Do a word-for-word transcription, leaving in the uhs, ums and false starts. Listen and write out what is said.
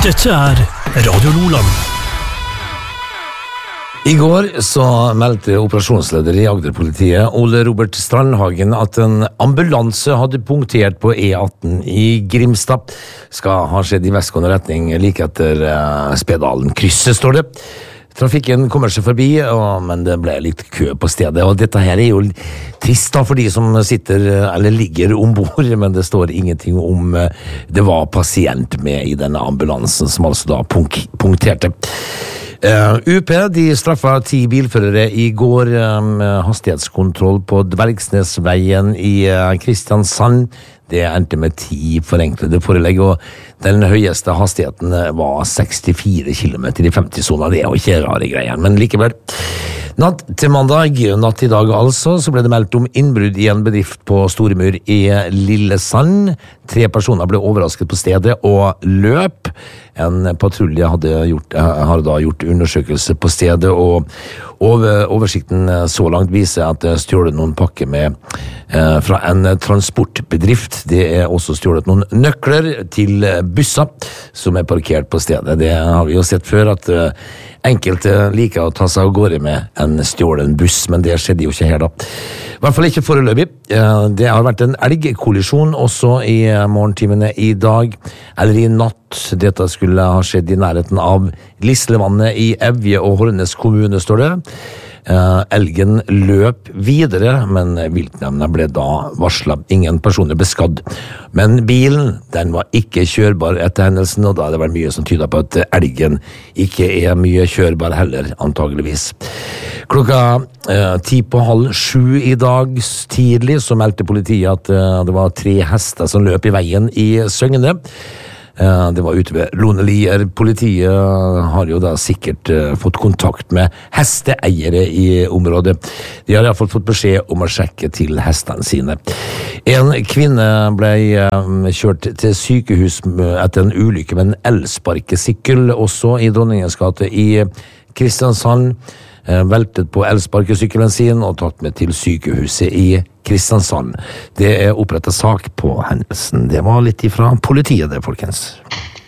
Dette er Radio Nordland. I går så meldte operasjonsleder i Agder-politiet, Ole Robert Strandhagen, at en ambulanse hadde punktert på E atten i Grimstad. Skal ha skjedd i vestgående retning like etter uh, Spedalen krysset, står det. Trafikken kommer seg forbi, og, men det ble litt kø på stedet, og dette her er jo trist da for de som sitter, eller ligger ombord, men det står ingenting om uh, det var pasient med i denne ambulansen som altså da punk- punkterte. Uh, U P de straffa ti bilførere i går um, hastighetskontroll på Dvergsnesveien i uh, Kristiansand. Det endte med ti forenklede forelegg, og den høyeste hastigheten var sekstifire kilometer i femti-sona. Det er jo ikke rare greier, men likevel. Natt til mandag, natt i dag altså, så ble det meldt om innbrudd i en bedrift på Storemyr i Lillesand. Tre personer ble overrasket på stedet og løp. En patrulje hadde gjort, har da gjort undersøkelse på stedet, og over, oversikten så langt viser at det stjålet noen pakker med eh, fra en transportbedrift. Det er også stjålet noen nøkler til busser som er parkert på stedet. Det har vi jo sett før, at eh, enkelte liker å ta seg av gårde med en stjålen buss, men det skjedde jo ikke her da. I hvert fall ikke foreløpig. Eh, det har vært en elgkollisjon også i morgentimene i dag, eller i natt. Dette skulle ha skjedd i nærheten av Lislevannet i Evje og Hornes kommune, står det. Uh, elgen løp videre, men viltnemnda ble da varslet. Ingen personer ble skadd. Men bilen, den var ikke kjørbar etter hendelsen, og da er det vel mye som tyder på at elgen ikke er mye kjørbar heller, antageligvis. Klokka uh, ti på halv sju i dag tidlig så meldte politiet at uh, det var tre hester som løp i veien i Søgne. Det var ute ved Lonelier. Politiet har jo da sikkert uh, fått kontakt med hesteeiere i området. De har i hvert fall fått beskjed om å sjekke til hestene sine. En kvinne ble uh, kjørt til sykehus etter en ulykke med en elsparkesykkel, også i Dronningens gate i Kristiansand. Uh, veltet på elsparkesykkelen sin og tatt med til sykehuset i Kristiansand. Det er opprettet sak på hendelsen. Det var litt ifra politiet det, folkens.